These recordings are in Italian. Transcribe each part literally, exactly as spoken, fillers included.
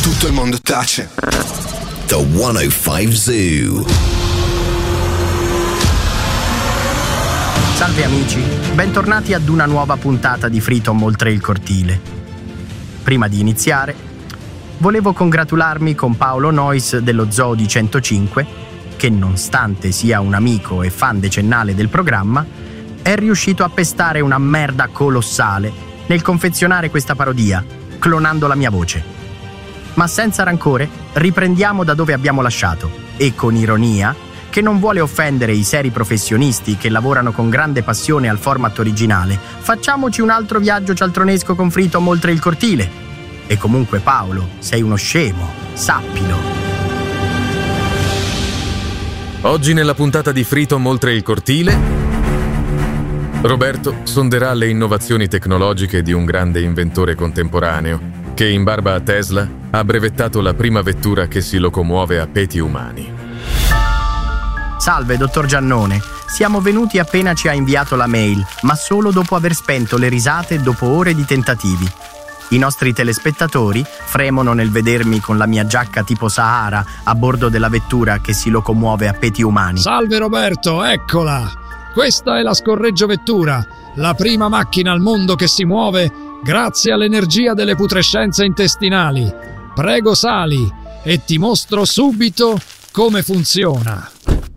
tutto il mondo tace. The centocinque Zoo. Salve amici, bentornati ad una nuova puntata di Freedom oltre il cortile. Prima di iniziare, volevo congratularmi con Paolo Noyes dello Zoo di centocinque, che nonostante sia un amico e fan decennale del programma, è riuscito a pestare una merda colossale nel confezionare questa parodia, clonando la mia voce. Ma senza rancore, riprendiamo da dove abbiamo lasciato e con ironia, che non vuole offendere i seri professionisti che lavorano con grande passione al format originale, facciamoci un altro viaggio cialtronesco con Freedom oltre il cortile. E comunque Paolo, sei uno scemo, sappilo. Oggi nella puntata di Freedom oltre il cortile, Roberto sonderà le innovazioni tecnologiche di un grande inventore contemporaneo che in barba a Tesla ha brevettato la prima vettura che si locomuove a peti umani. Salve, dottor Giannone. Siamo venuti appena ci ha inviato la mail, ma solo dopo aver spento le risate dopo ore di tentativi. I nostri telespettatori fremono nel vedermi con la mia giacca tipo Sahara a bordo della vettura che si locomuove a peti umani. Salve Roberto, eccola! Questa è la scorreggiavettura, la prima macchina al mondo che si muove grazie all'energia delle putrescenze intestinali. Prego sali e ti mostro subito come funziona.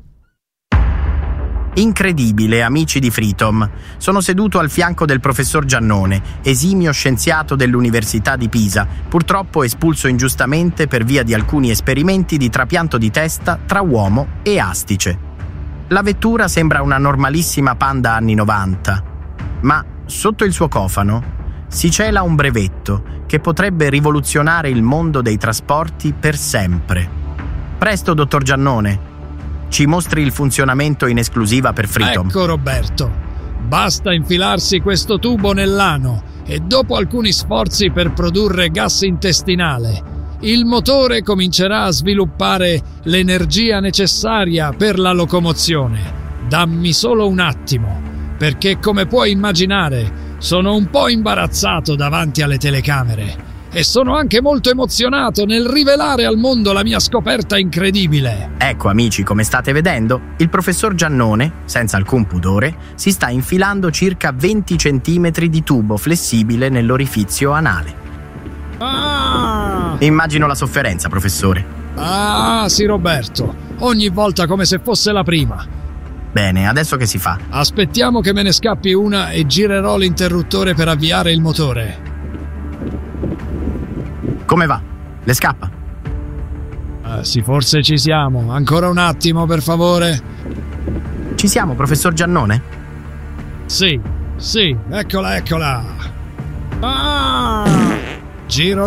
Incredibile, amici di Freedom. Sono seduto al fianco del professor Giannone, esimio scienziato dell'Università di Pisa, purtroppo espulso ingiustamente per via di alcuni esperimenti di trapianto di testa tra uomo e astice. La vettura sembra una normalissima Panda anni novanta, ma sotto il suo cofano si cela un brevetto che potrebbe rivoluzionare il mondo dei trasporti per sempre. Presto, dottor Giannone, ci mostri il funzionamento in esclusiva per Freedom. Ecco Roberto, basta infilarsi questo tubo nell'ano e dopo alcuni sforzi per produrre gas intestinale, il motore comincerà a sviluppare l'energia necessaria per la locomozione. Dammi solo un attimo, perché come puoi immaginare sono un po' imbarazzato davanti alle telecamere. E sono anche molto emozionato nel rivelare al mondo la mia scoperta incredibile. Ecco amici, come state vedendo, il professor Giannone, senza alcun pudore, si sta infilando circa venti centimetri di tubo flessibile nell'orifizio anale. Ah! Immagino la sofferenza, professore. Ah, sì Roberto, ogni volta come se fosse la prima. Bene, adesso che si fa? Aspettiamo che me ne scappi una e girerò l'interruttore per avviare il motore. Come va? Le scappa? Ah, sì, forse ci siamo. Ancora un attimo, per favore. Ci siamo, professor Giannone? Sì, sì, eccola, eccola. Ah! Giro